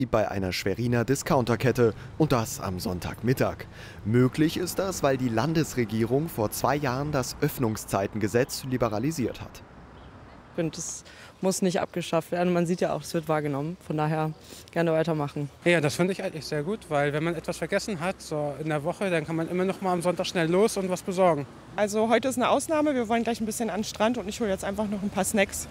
Bei einer Schweriner Discounterkette und das am Sonntagmittag. Möglich ist das, weil die Landesregierung vor 2 Jahren das Öffnungszeitengesetz liberalisiert hat. Ich finde, das muss nicht abgeschafft werden. Man sieht ja auch, es wird wahrgenommen. Von daher gerne weitermachen. Ja, das finde ich eigentlich sehr gut, weil wenn man etwas vergessen hat, so in der Woche, dann kann man immer noch mal am Sonntag schnell los und was besorgen. Also heute ist eine Ausnahme. Wir wollen gleich ein bisschen an den Strand und ich hole jetzt einfach noch ein paar Snacks.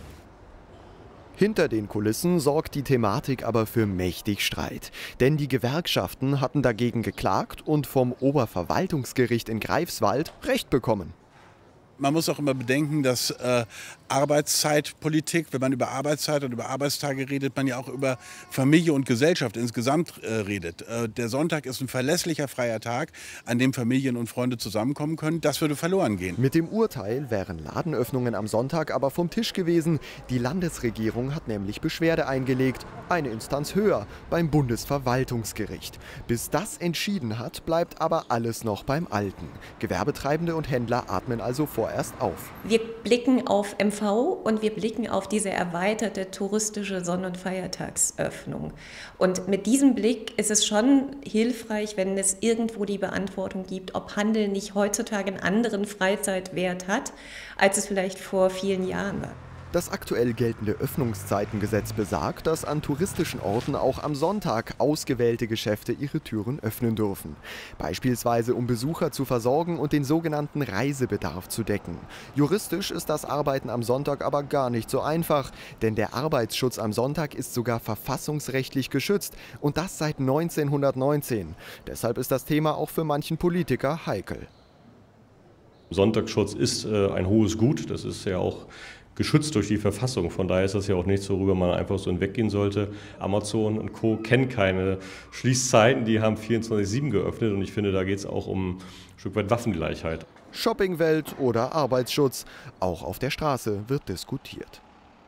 Hinter den Kulissen sorgt die Thematik aber für mächtig Streit. Denn die Gewerkschaften hatten dagegen geklagt und vom Oberverwaltungsgericht in Greifswald Recht bekommen. Man muss auch immer bedenken, dass Arbeitszeitpolitik, wenn man über Arbeitszeit und über Arbeitstage redet, man ja auch über Familie und Gesellschaft insgesamt redet. Der Sonntag ist ein verlässlicher freier Tag, an dem Familien und Freunde zusammenkommen können. Das würde verloren gehen. Mit dem Urteil wären Ladenöffnungen am Sonntag aber vom Tisch gewesen. Die Landesregierung hat nämlich Beschwerde eingelegt, eine Instanz höher, beim Bundesverwaltungsgericht. Bis das entschieden hat, bleibt aber alles noch beim Alten. Gewerbetreibende und Händler atmen also vorerst auf. Wir blicken auf MV und wir blicken auf diese erweiterte touristische Sonn- und Feiertagsöffnung. Und mit diesem Blick ist es schon hilfreich, wenn es irgendwo die Beantwortung gibt, ob Handel nicht heutzutage einen anderen Freizeitwert hat, als es vielleicht vor vielen Jahren war. Das aktuell geltende Öffnungszeitengesetz besagt, dass an touristischen Orten auch am Sonntag ausgewählte Geschäfte ihre Türen öffnen dürfen. Beispielsweise um Besucher zu versorgen und den sogenannten Reisebedarf zu decken. Juristisch ist das Arbeiten am Sonntag aber gar nicht so einfach, denn der Arbeitsschutz am Sonntag ist sogar verfassungsrechtlich geschützt und das seit 1919. Deshalb ist das Thema auch für manchen Politiker heikel. Sonntagsschutz ist ein hohes Gut, das ist ja auch geschützt durch die Verfassung. Von daher ist das ja auch nichts, worüber man einfach so hinweggehen sollte. Amazon und Co. kennen keine Schließzeiten, die haben 24/7 geöffnet und ich finde, da geht es auch um ein Stück weit Waffengleichheit. Shoppingwelt oder Arbeitsschutz, auch auf der Straße wird diskutiert.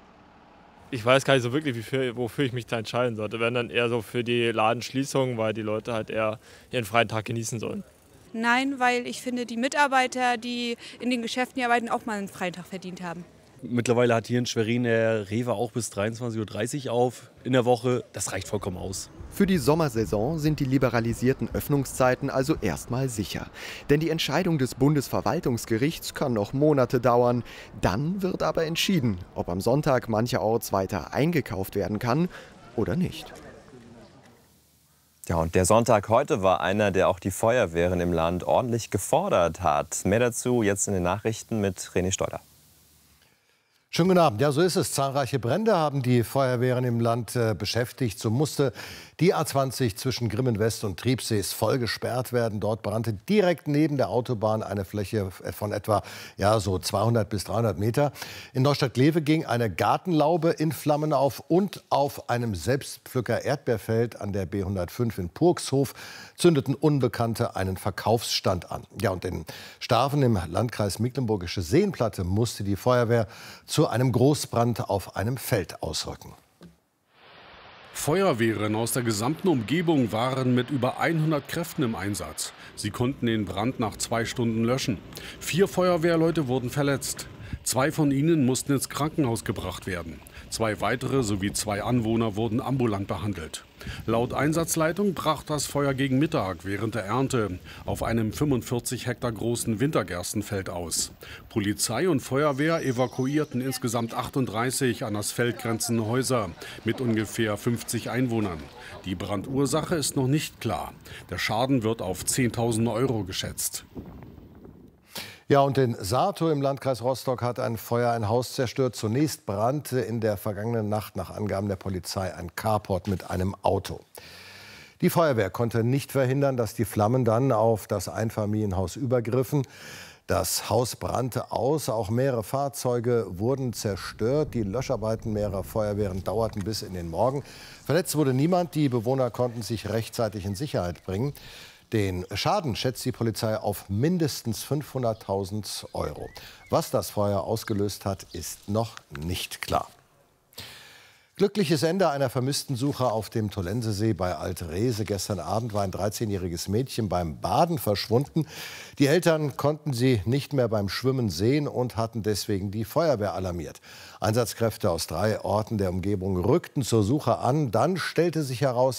Ich weiß gar nicht so wirklich, wofür ich mich da entscheiden sollte. Wenn dann eher so für die Ladenschließung, weil die Leute halt eher ihren freien Tag genießen sollen. Nein, weil ich finde, die Mitarbeiter, die in den Geschäften hier arbeiten, auch mal einen freien Tag verdient haben. Mittlerweile hat hier in Schwerin der Rewe auch bis 23:30 Uhr auf in der Woche. Das reicht vollkommen aus. Für die Sommersaison sind die liberalisierten Öffnungszeiten also erstmal sicher. Denn die Entscheidung des Bundesverwaltungsgerichts kann noch Monate dauern. Dann wird aber entschieden, ob am Sonntag mancherorts weiter eingekauft werden kann oder nicht. Ja, und der Sonntag heute war einer, der auch die Feuerwehren im Land ordentlich gefordert hat. Mehr dazu jetzt in den Nachrichten mit René Steuder. Schönen guten Abend. Ja, so ist es. Zahlreiche Brände haben die Feuerwehren im Land beschäftigt. So musste die A20 zwischen Grimmen-West und Triebsees voll gesperrt werden. Dort brannte direkt neben der Autobahn eine Fläche von etwa so 200 bis 300 Meter. In Neustadt-Glewe ging eine Gartenlaube in Flammen auf und auf einem Selbstpflücker-Erdbeerfeld an der B105 in Purkshof zündeten Unbekannte einen Verkaufsstand an. Ja, und in Staven im Landkreis Mecklenburgische Seenplatte musste die Feuerwehr zu einem Großbrand auf einem Feld ausrücken. Feuerwehren aus der gesamten Umgebung waren mit über 100 Kräften im Einsatz. Sie konnten den Brand nach 2 Stunden löschen. 4 Feuerwehrleute wurden verletzt. 2 von ihnen mussten ins Krankenhaus gebracht werden. 2 weitere sowie 2 Anwohner wurden ambulant behandelt. Laut Einsatzleitung brach das Feuer gegen Mittag während der Ernte auf einem 45 Hektar großen Wintergerstenfeld aus. Polizei und Feuerwehr evakuierten insgesamt 38 an das Feld grenzende Häuser mit ungefähr 50 Einwohnern. Die Brandursache ist noch nicht klar. Der Schaden wird auf 10.000 € geschätzt. Ja, und in Sato im Landkreis Rostock hat ein Feuer ein Haus zerstört. Zunächst brannte in der vergangenen Nacht nach Angaben der Polizei ein Carport mit einem Auto. Die Feuerwehr konnte nicht verhindern, dass die Flammen dann auf das Einfamilienhaus übergriffen. Das Haus brannte aus, auch mehrere Fahrzeuge wurden zerstört. Die Löscharbeiten mehrerer Feuerwehren dauerten bis in den Morgen. Verletzt wurde niemand, die Bewohner konnten sich rechtzeitig in Sicherheit bringen. Den Schaden schätzt die Polizei auf mindestens 500.000 €. Was das Feuer ausgelöst hat, ist noch nicht klar. Glückliches Ende einer vermissten Suche auf dem Tollensesee bei Alt-Reese. Gestern Abend war ein 13-jähriges Mädchen beim Baden verschwunden. Die Eltern konnten sie nicht mehr beim Schwimmen sehen und hatten deswegen die Feuerwehr alarmiert. Einsatzkräfte aus 3 Orten der Umgebung rückten zur Suche an. Dann stellte sich heraus,